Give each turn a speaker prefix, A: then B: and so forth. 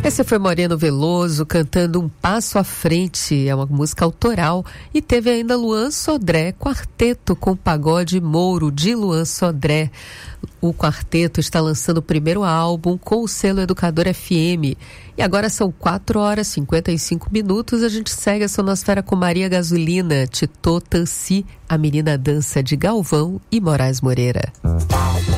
A: Esse foi Moreno Veloso cantando Um Passo à Frente, é uma música autoral. E teve ainda Luan Sodré, quarteto com pagode Mouro, de Luan Sodré. O quarteto está lançando o primeiro álbum com o selo Educador FM. E agora são 4h55. A gente segue a Sonosfera com Maria Gasolina, Titô Tanci, A Menina Dança de Galvão e Moraes Moreira.